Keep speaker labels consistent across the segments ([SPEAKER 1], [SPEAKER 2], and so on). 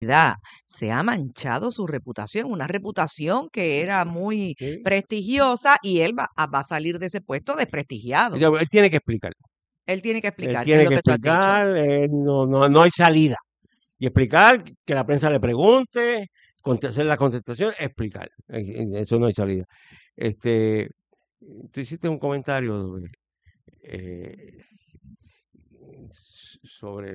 [SPEAKER 1] se ha manchado su reputación, una reputación que era muy
[SPEAKER 2] ¿sí?
[SPEAKER 1] prestigiosa y él va a salir de ese puesto desprestigiado.
[SPEAKER 2] Él tiene que explicar.
[SPEAKER 1] Él tiene que
[SPEAKER 2] Él
[SPEAKER 1] explicar, es
[SPEAKER 2] tiene
[SPEAKER 1] lo
[SPEAKER 2] que
[SPEAKER 1] que tú has dicho.
[SPEAKER 2] explicar, no hay salida. Y explicar, que la prensa le pregunte, hacer la contestación, explicar. Eso no hay salida. Este, tú hiciste un comentario eh, sobre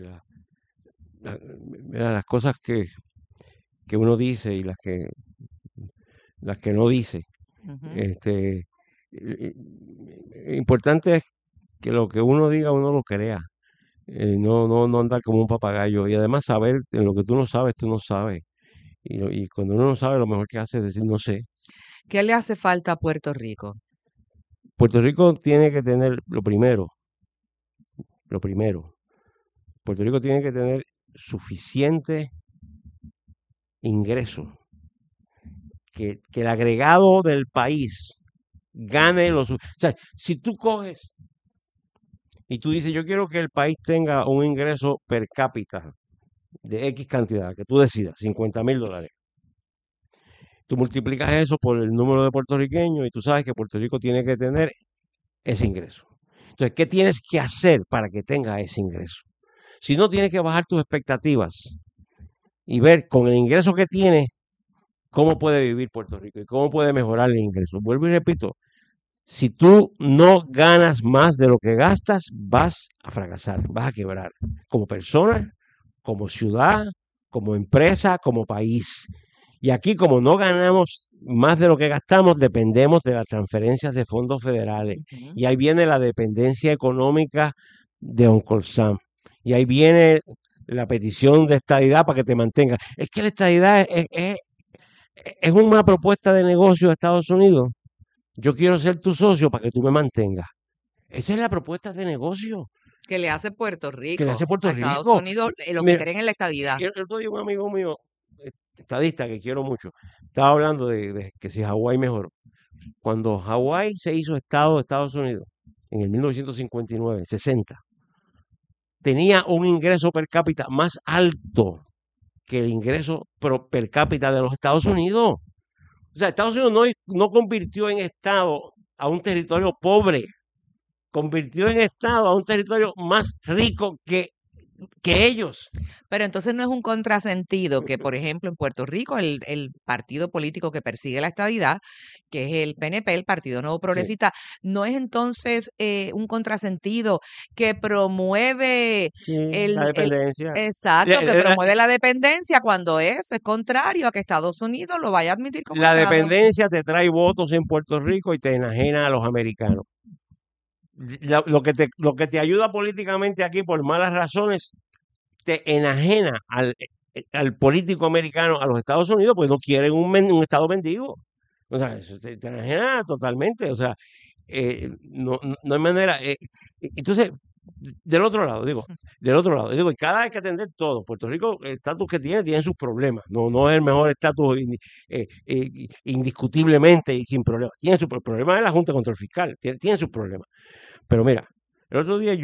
[SPEAKER 2] las cosas que uno dice y las que no dice.
[SPEAKER 1] Ujú.
[SPEAKER 2] Este, eh, importante es que lo que uno diga uno lo crea. No andar como un papagayo y además saber en lo que tú no sabes. Y cuando uno no sabe, lo mejor que hace es decir no sé.
[SPEAKER 1] ¿Qué le hace falta a Puerto Rico?
[SPEAKER 2] Puerto Rico tiene que tener lo primero. Puerto Rico tiene que tener suficiente ingreso, que el agregado del país gane o sea, si tú coges y tú dices, yo quiero que el país tenga un ingreso per cápita de X cantidad, que tú decidas, $50,000. Tú multiplicas eso por el número de puertorriqueños y tú sabes que Puerto Rico tiene que tener ese ingreso. Entonces, ¿qué tienes que hacer para que tenga ese ingreso? Si no, tienes que bajar tus expectativas y ver con el ingreso que tiene cómo puede vivir Puerto Rico y cómo puede mejorar el ingreso. Vuelvo y repito, si tú no ganas más de lo que gastas, vas a fracasar, vas a quebrar como persona, como ciudad, como empresa, como país. Y aquí, como no ganamos más de lo que gastamos, dependemos de las transferencias de fondos federales.
[SPEAKER 1] Ujú.
[SPEAKER 2] Y ahí viene la dependencia económica de Uncle Sam. Y ahí viene la petición de estadidad para que te mantenga. Es que la estadidad es una propuesta de negocio de Estados Unidos. Yo quiero ser tu socio para que tú me mantengas. Esa es la propuesta de negocio
[SPEAKER 1] Que le hace Puerto
[SPEAKER 2] que le hace
[SPEAKER 1] Rico
[SPEAKER 2] Puerto
[SPEAKER 1] a Estados
[SPEAKER 2] Rico.
[SPEAKER 1] Unidos lo que
[SPEAKER 2] Mira,
[SPEAKER 1] creen en la estadidad.
[SPEAKER 2] el otro día un amigo mío, estadista que quiero mucho, estaba hablando de que si Hawái mejoró. Cuando Hawái se hizo estado de Estados Unidos, en el 1959, 60, tenía un ingreso per cápita más alto que el ingreso per cápita de los Estados Unidos. O sea, Estados Unidos no convirtió en estado a un territorio pobre, convirtió en estado a un territorio más rico que ellos.
[SPEAKER 1] Pero entonces no es un contrasentido que, por ejemplo, en Puerto Rico el partido político que persigue la estadidad, que es el PNP, el Partido Nuevo
[SPEAKER 2] Sí,
[SPEAKER 1] Progresista, no es entonces un contrasentido que promueve
[SPEAKER 2] sí, la dependencia.
[SPEAKER 1] exacto,
[SPEAKER 2] La,
[SPEAKER 1] que
[SPEAKER 2] la-
[SPEAKER 1] promueve la dependencia cuando eso es contrario a que Estados Unidos lo vaya a admitir como
[SPEAKER 2] la
[SPEAKER 1] Estado.
[SPEAKER 2] dependencia te trae votos en Puerto Rico y te enajena a los americanos. Lo que te ayuda políticamente aquí por malas razones te enajena al político americano a los Estados Unidos, pues no quieren un Estado mendigo. O sea, eso te enajena totalmente. O sea, no hay manera. Entonces, del otro lado, digo, y cada vez hay que atender todo. Puerto Rico, el estatus que tiene sus problemas. No es el mejor estatus indiscutiblemente y sin problemas. Tiene su problema es la Junta de Control Fiscal, tiene sus problemas. Pero mira, el otro día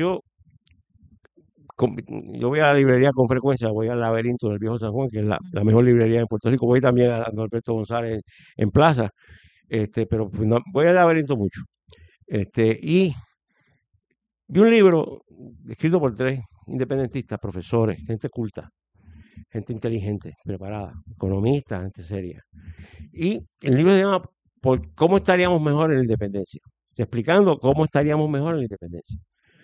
[SPEAKER 2] yo voy a la librería con frecuencia, voy al Laberinto del Viejo San Juan, que es la
[SPEAKER 1] Ujú.
[SPEAKER 2] mejor librería en Puerto Rico. Voy también a Norberto González en Plaza, pero pues, voy al Laberinto mucho. Y vi un libro escrito por tres independentistas, profesores, gente culta, gente inteligente, preparada, economistas, gente seria. Y el libro se llama ¿Cómo estaríamos mejor en la independencia? Explicando cómo estaríamos mejor en la independencia.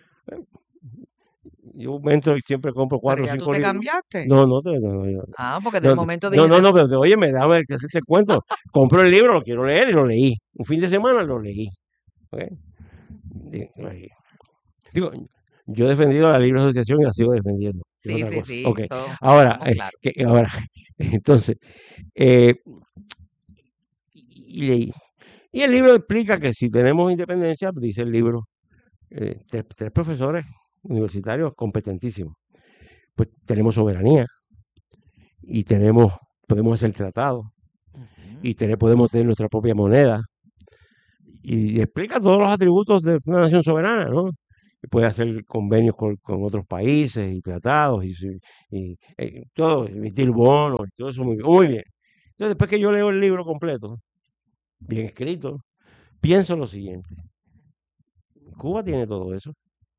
[SPEAKER 2] Yo entro y siempre compro
[SPEAKER 1] Pero
[SPEAKER 2] cuatro o
[SPEAKER 1] ya tú
[SPEAKER 2] cinco
[SPEAKER 1] te
[SPEAKER 2] libros.
[SPEAKER 1] cambiaste.
[SPEAKER 2] No, no, no,
[SPEAKER 1] Ah, porque de
[SPEAKER 2] no,
[SPEAKER 1] momento
[SPEAKER 2] no, no,
[SPEAKER 1] dijiste,
[SPEAKER 2] no, pero oye, me dame que hacerte cuento. Compro el libro, lo quiero leer y lo leí. Un fin de semana lo leí. ¿Ok? Digo, yo he defendido la libre asociación y la sigo defendiendo. Es
[SPEAKER 1] sí,
[SPEAKER 2] otra
[SPEAKER 1] sí,
[SPEAKER 2] cosa.
[SPEAKER 1] sí,
[SPEAKER 2] Ok.
[SPEAKER 1] eso
[SPEAKER 2] Ahora,
[SPEAKER 1] estamos claros.
[SPEAKER 2] entonces, eh, y leí. Y el libro explica que si tenemos independencia, dice el libro, tres profesores universitarios competentísimos, pues tenemos soberanía y podemos hacer tratados
[SPEAKER 1] Ujú.
[SPEAKER 2] y podemos tener nuestra propia moneda y explica todos los atributos de una nación soberana, ¿no? puede hacer convenios con otros países y tratados y todo, emitir bonos y todo eso muy bien, muy bien. Entonces, después que yo leo el libro completo, bien escrito, pienso lo siguiente. Cuba tiene todo eso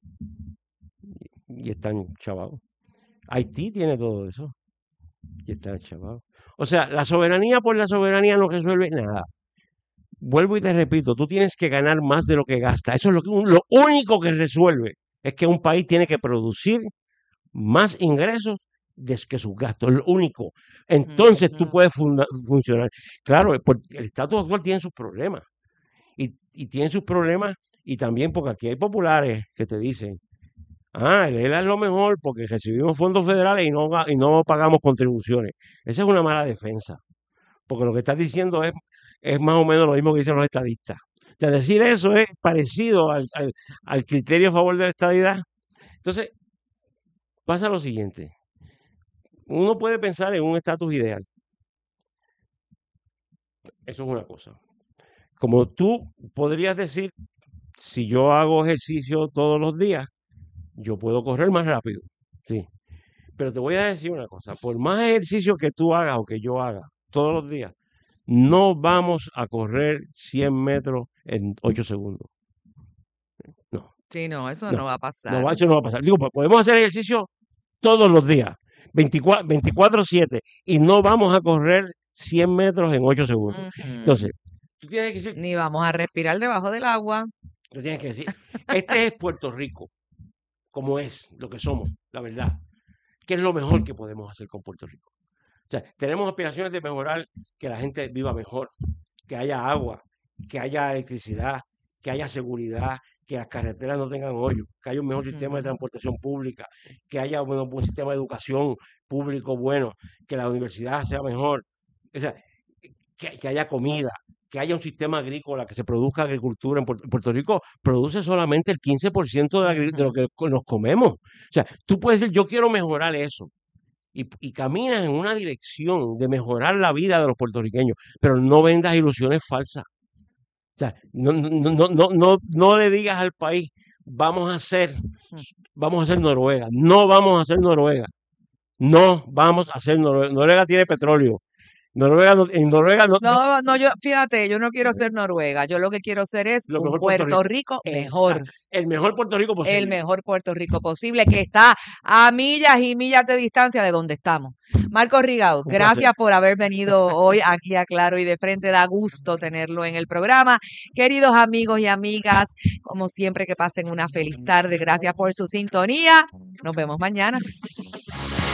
[SPEAKER 2] y están chavados. Haití tiene todo eso y están chavados. O sea, la soberanía por la soberanía no resuelve nada. Vuelvo y te repito, tú tienes que ganar más de lo que gasta. Eso es lo único que resuelve. Es que un país tiene que producir más ingresos que sus gastos. Es lo único. Entonces tú puedes funcionar. Claro, el estatus actual tiene sus problemas. Y tiene sus problemas. Y también porque aquí hay populares que te dicen, el ELA es lo mejor porque recibimos fondos federales y no pagamos contribuciones. Esa es una mala defensa. Porque lo que estás diciendo es más o menos lo mismo que dicen los estadistas. O sea, decir eso es parecido al criterio a favor de la estadidad. Entonces, pasa lo siguiente. Uno puede pensar en un estatus ideal. Eso es una cosa. Como tú podrías decir, si yo hago ejercicio todos los días, yo puedo correr más rápido. Sí. Pero te voy a decir una cosa. Por más ejercicio que tú hagas o que yo haga todos los días, no vamos a correr 100 metros en 8 segundos. No,
[SPEAKER 1] Sí, no, eso
[SPEAKER 2] no,
[SPEAKER 1] no va a pasar.
[SPEAKER 2] eso no va a pasar. Digo, podemos hacer ejercicio todos los días, 24/7, y no vamos a correr 100 metros en 8 segundos. Entonces, tú tienes que decir,
[SPEAKER 1] Ni vamos a respirar debajo del agua.
[SPEAKER 2] tú tienes que decir, este es Puerto Rico, como es, lo que somos, la verdad. ¿Qué es lo mejor que podemos hacer con Puerto Rico? O sea, tenemos aspiraciones de mejorar, que la gente viva mejor, que haya agua, que haya electricidad, que haya seguridad, que las carreteras no tengan hoyos, que haya un mejor sistema de transportación pública, que haya un buen sistema de educación público bueno, que la universidad sea mejor, o sea, que haya comida, que haya un sistema agrícola, que se produzca agricultura. En Puerto Rico produce solamente el 15% de lo que nos comemos. O sea, tú puedes decir, yo quiero mejorar eso. Y caminas en una dirección de mejorar la vida de los puertorriqueños, pero no vendas ilusiones falsas. O sea, no le digas al país, vamos a ser Noruega. No vamos a ser Noruega. No vamos a ser Noruega. Noruega tiene petróleo. En Noruega
[SPEAKER 1] No, fíjate, yo no quiero ser Noruega. Yo lo que quiero ser es
[SPEAKER 2] lo
[SPEAKER 1] un
[SPEAKER 2] mejor
[SPEAKER 1] Puerto Rico mejor.
[SPEAKER 2] El mejor Puerto Rico posible.
[SPEAKER 1] El mejor Puerto Rico posible, que está a millas y millas de distancia de donde estamos. Marco Rigau, gracias por haber venido hoy aquí a Claro y de Frente. Da gusto tenerlo en el programa. Queridos amigos y amigas, como siempre, que pasen una feliz tarde. Gracias por su sintonía. Nos vemos mañana.